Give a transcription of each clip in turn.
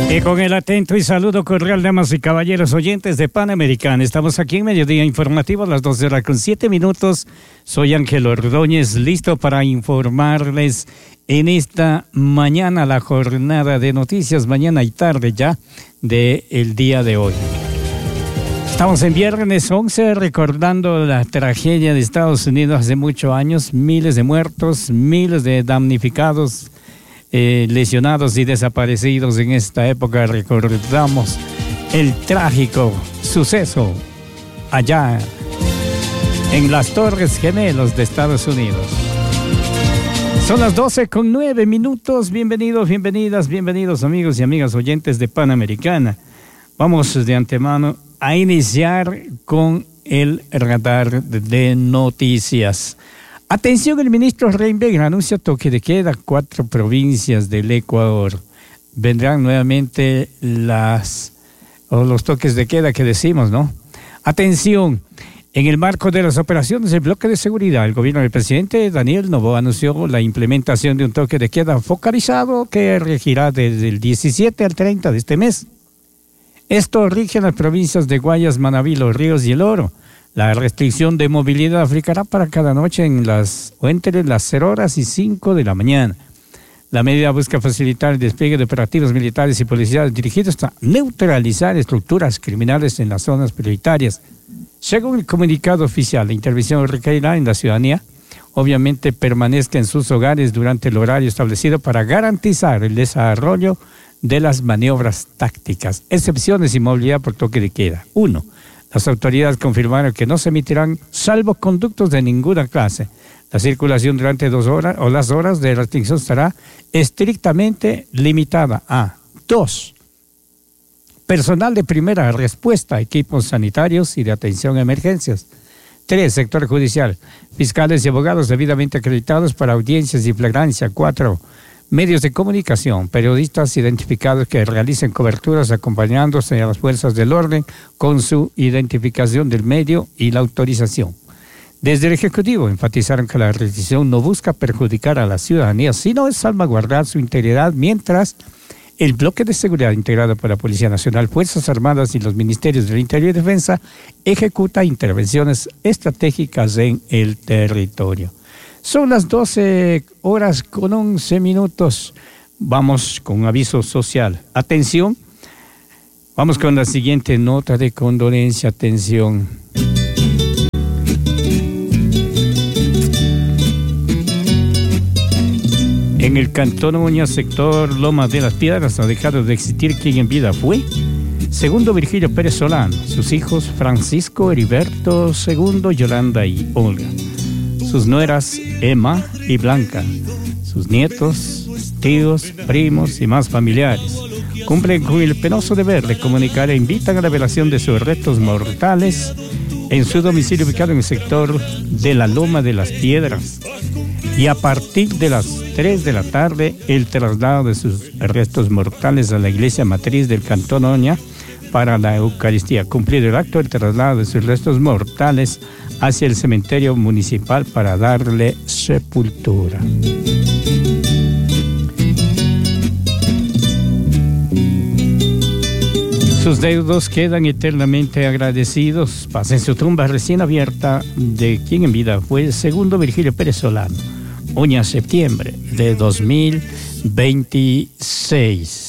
Y con el atento y saludo cordial, damas y caballeros oyentes de Panamericana. Estamos aquí en Mediodía Informativo a las 12:07. Soy Ángel Ordóñez, listo para informarles en esta mañana, la jornada de noticias, mañana y tarde ya del día de hoy. Estamos en viernes 11, recordando la tragedia de Estados Unidos hace muchos años, miles de muertos, miles de damnificados, lesionados y desaparecidos. En esta época recordamos el trágico suceso allá en las Torres Gemelas de Estados Unidos. Son las 12:09. Bienvenidos amigos y amigas oyentes de Panamericana. Vamos de antemano a iniciar con el radar de noticias. Atención, el ministro Reinberg anuncia toque de queda, 4 provincias del Ecuador. Vendrán nuevamente los toques de queda que decimos, ¿no? Atención, en el marco de las operaciones del bloque de seguridad, el gobierno del presidente Daniel Noboa anunció la implementación de un toque de queda focalizado que regirá desde el 17 al 30 de este mes. Esto rige en las provincias de Guayas, Manabí, Los Ríos y El Oro. La restricción de movilidad aplicará para cada noche entre las 0 horas y 5 de la mañana. La medida busca facilitar el despliegue de operativos militares y policiales dirigidos a neutralizar estructuras criminales en las zonas prioritarias. Según el comunicado oficial, la intervención requerirá en la ciudadanía, obviamente, permanezca en sus hogares durante el horario establecido para garantizar el desarrollo de las maniobras tácticas. Excepciones y movilidad por toque de queda. 1. Las autoridades confirmaron que no se emitirán salvoconductos de ninguna clase. La circulación durante 2 horas o las horas de restricción estará estrictamente limitada a 2. Personal de primera respuesta, equipos sanitarios y de atención a emergencias. 3. Sector judicial, fiscales y abogados debidamente acreditados para audiencias y flagrancia. 4. Medios de comunicación, periodistas identificados que realicen coberturas acompañándose a las fuerzas del orden con su identificación del medio y la autorización. Desde el Ejecutivo enfatizaron que la restricción no busca perjudicar a la ciudadanía, sino es salvaguardar su integridad, mientras el bloque de seguridad integrado por la Policía Nacional, Fuerzas Armadas y los Ministerios del Interior y Defensa ejecuta intervenciones estratégicas en el territorio. Son las 12:11. Vamos con aviso social. Atención, vamos con la siguiente nota de condolencia. Atención. En el Cantón Oña, sector Loma de las Piedras, ha dejado de existir quien en vida fue segundo Virgilio Pérez Solano, sus hijos Francisco, Heriberto, segundo, Yolanda y Olga, sus nueras Emma y Blanca, sus nietos, tíos, primos y más familiares. Cumplen con el penoso deber de comunicar e invitan a la velación de sus restos mortales en su domicilio ubicado en el sector de la Loma de las Piedras. Y a partir de las 3 de la tarde, el traslado de sus restos mortales a la iglesia matriz del Cantón Oña para la Eucaristía. Cumplido el acto, el traslado de sus restos mortales hacia el cementerio municipal para darle sepultura. Sus deudos quedan eternamente agradecidos. Paz en su tumba recién abierta de quien en vida fue el segundo Virgilio Pérez Solano. Oña, septiembre de 2026.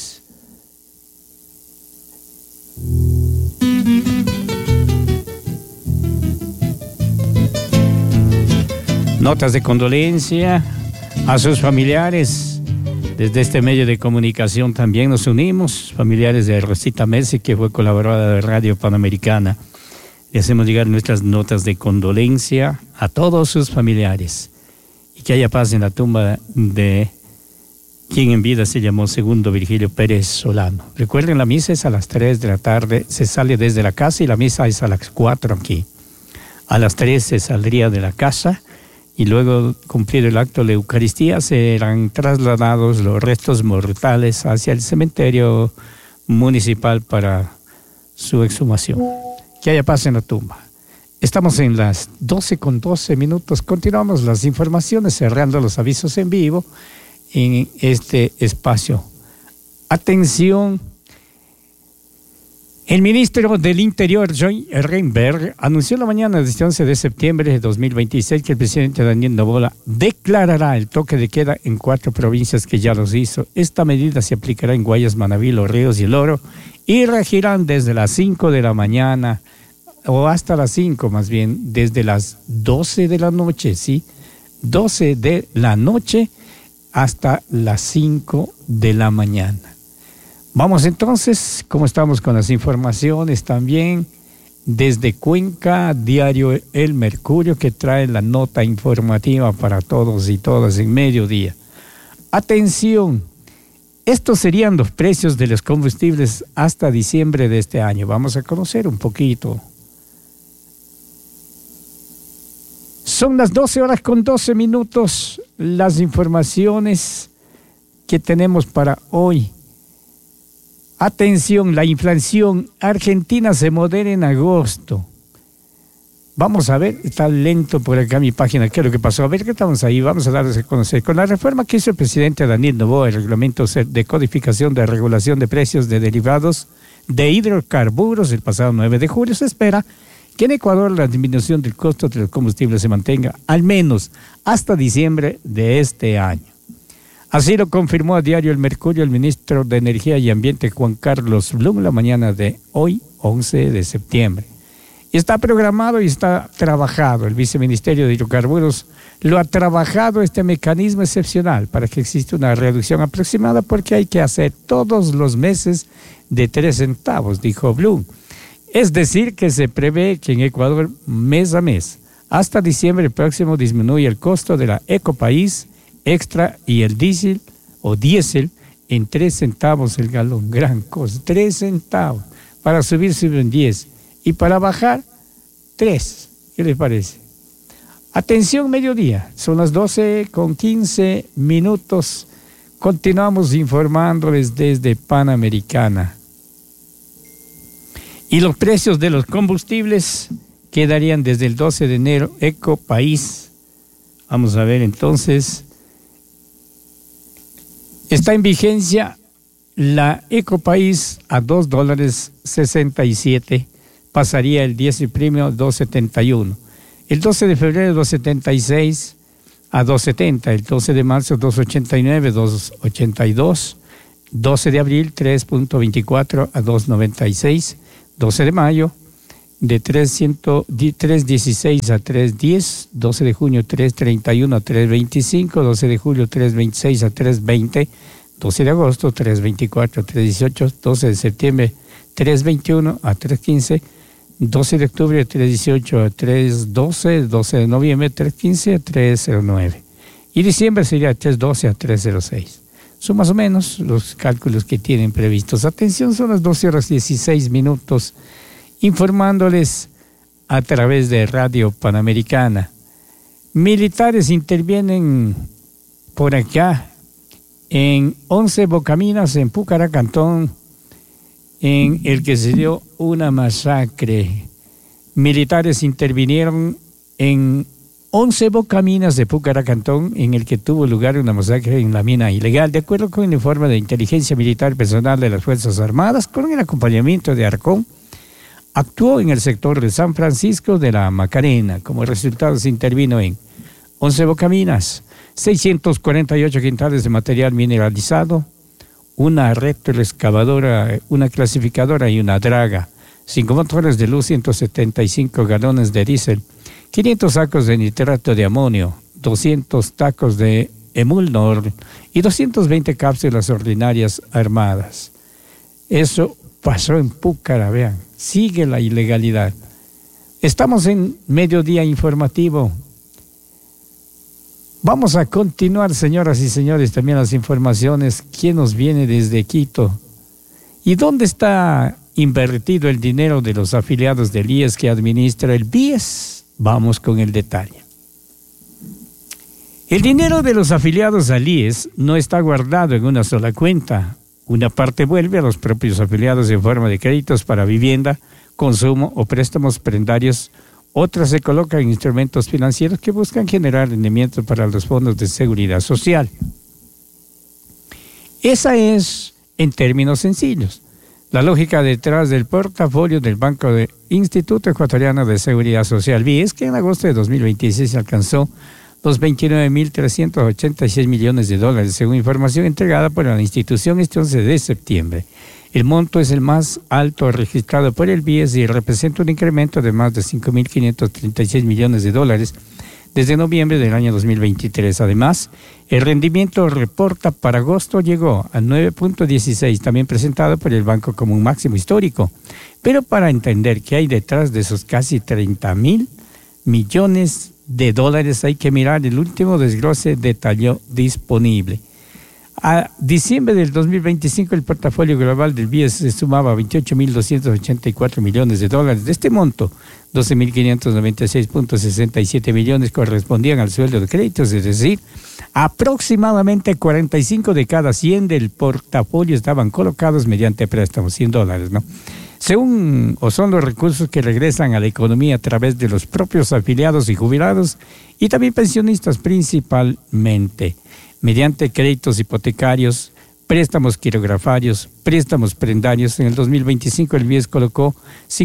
Notas de condolencia a sus familiares. Desde este medio de comunicación también nos unimos, familiares de Rosita Messi, que fue colaboradora de Radio Panamericana. Le hacemos llegar nuestras notas de condolencia a todos sus familiares. Y que haya paz en la tumba de quien en vida se llamó segundo Virgilio Pérez Solano. Recuerden, la misa es a las 3 de la tarde, se sale desde la casa y la misa es a las 4 aquí. A las 3 se saldría de la casa y luego, cumplido el acto de Eucaristía, serán trasladados los restos mortales hacia el cementerio municipal para su exhumación. Que haya paz en la tumba. Estamos en las 12:12. Continuamos las informaciones, cerrando los avisos en vivo en este espacio. Atención, El ministro del Interior, Joy Reinberg, anunció la mañana del 11 de septiembre de 2026 que el presidente Daniel Noboa declarará el toque de queda en 4 provincias que ya los hizo. Esta medida se aplicará en Guayas, Manabí, Los Ríos y El Oro y regirán desde las 5 de la mañana o hasta las 5 más bien, desde las 12 de la noche, ¿sí? 12 de la noche hasta las 5 de la mañana. Vamos entonces, como estamos con las informaciones también, desde Cuenca, diario El Mercurio, que trae la nota informativa para todos y todas en mediodía. Atención, estos serían los precios de los combustibles hasta diciembre de este año. Vamos a conocer un poquito. Son las 12:12, las informaciones que tenemos para hoy. Atención, la inflación argentina se modera en agosto. Vamos a ver, está lento por acá mi página, ¿qué es lo que pasó? A ver qué estamos ahí, vamos a darles a conocer. Con la reforma que hizo el presidente Daniel Noboa, el reglamento de codificación de regulación de precios de derivados de hidrocarburos el pasado 9 de julio, se espera que en Ecuador la disminución del costo de los combustibles se mantenga al menos hasta diciembre de este año. Así lo confirmó a diario El Mercurio el ministro de Energía y Ambiente Juan Carlos Blum la mañana de hoy, 11 de septiembre. Está programado y está trabajado. El viceministerio de Hidrocarburos lo ha trabajado este mecanismo excepcional para que exista una reducción aproximada porque hay que hacer todos los meses de 3 centavos, dijo Blum. Es decir, que se prevé que en Ecuador mes a mes, hasta diciembre próximo, disminuye el costo de la Ecopaís extra y el diésel o diésel en 3 centavos el galón. Gran cosa, 3 centavos. Para subir suben 10 y para bajar 3. ¿Qué les parece? Atención, mediodía, son las 12:15. Continuamos informándoles desde Panamericana. Y los precios de los combustibles quedarían desde el 12 de enero, Ecopaís. Vamos a ver entonces. Está en vigencia la Ecopaís a $2.67, pasaría el diésel premium 2.71. El 12 de febrero 2.76 a 2.70, el 12 de marzo 2.89, 2.82, 12 de abril 3.24 a 2.96, 12 de mayo de 3.16 a 3.10, 12 de junio 3.31 a 3.25, 12 de julio 3.26 a 3.20, 12 de agosto 3.24 a 3.18, 12 de septiembre 3.21 a 3.15, 12 de octubre 3.18 a 3.12, 12 de noviembre 3.15 a 3.09 y diciembre sería 3.12 a 3.06. Son más o menos los cálculos que tienen previstos. Atención, son las 12:16, informándoles a través de Radio Panamericana. Militares intervienen por acá en 11 Bocaminas en Púcara, Cantón, en el que se dio una masacre. Militares intervinieron en 11 Bocaminas de Púcara, Cantón, en el que tuvo lugar una masacre en la mina ilegal. De acuerdo con el informe de inteligencia militar personal de las Fuerzas Armadas, con el acompañamiento de Arcón, actuó en el sector de San Francisco de la Macarena. Como resultado se intervino en 11 Bocaminas, 648 quintales de material mineralizado, una retroexcavadora, una clasificadora y una draga, 5 motores de luz, 175 galones de diésel, 500 sacos de nitrato de amonio, 200 tacos de Emulnor y 220 cápsulas ordinarias armadas. Eso pasó en Púcara, vean, sigue la ilegalidad. Estamos en mediodía informativo. Vamos a continuar, señoras y señores, también las informaciones. ¿Quién nos viene desde Quito? ¿Y dónde está invertido el dinero de los afiliados del IES que administra el BIES? Vamos con el detalle. El dinero de los afiliados al IES no está guardado en una sola cuenta. Una parte vuelve a los propios afiliados en forma de créditos para vivienda, consumo o préstamos prendarios. Otra se coloca en instrumentos financieros que buscan generar rendimientos para los fondos de seguridad social. Esa es, en términos sencillos, La lógica detrás del portafolio del Banco de Instituto Ecuatoriano de Seguridad Social, BIE, es que en agosto de 2026 alcanzó los 29.386 millones de dólares, según información entregada por la institución este 11 de septiembre. El monto es el más alto registrado por el BIES y representa un incremento de más de 5.536 millones de dólares desde noviembre del año 2023. Además, el rendimiento reporta para agosto llegó a 9.16, también presentado por el banco como un máximo histórico. Pero para entender qué hay detrás de esos casi 30.000 millones de dólares hay que mirar el último desglose detallado disponible. A diciembre del 2025 el portafolio global del BIES se sumaba a 28.284 millones de dólares. De este monto, 12.596.67 millones correspondían al sueldo de créditos, es decir, aproximadamente 45 de cada 100 del portafolio estaban colocados mediante préstamos, $100, ¿no? Son los recursos que regresan a la economía a través de los propios afiliados y jubilados y también pensionistas principalmente, mediante créditos hipotecarios, préstamos quirografarios, préstamos prendarios. En el 2025 el BIES colocó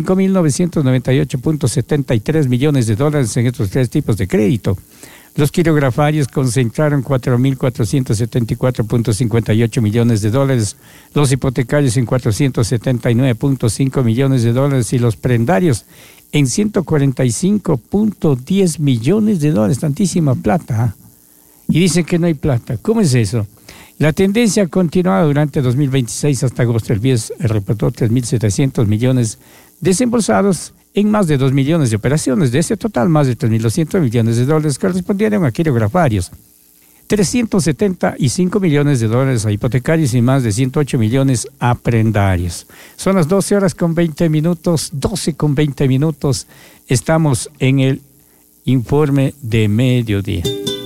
5.998.73 millones de dólares en estos tres tipos de crédito. Los quirografarios concentraron 4.474.58 millones de dólares, los hipotecarios en 479.5 millones de dólares y los prendarios en 145.10 millones de dólares. Tantísima plata, ¿eh? Y dicen que no hay plata. ¿Cómo es eso? La tendencia ha continuado durante 2026 hasta agosto. El BIES reportó 3.700 millones desembolsados en más de 2 millones de operaciones. De ese total, más de 3.200 millones de dólares correspondieron a quirografarios, 375 millones de dólares a hipotecarios y más de 108 millones a prendarios. Son las 12:20, Estamos en el informe de mediodía.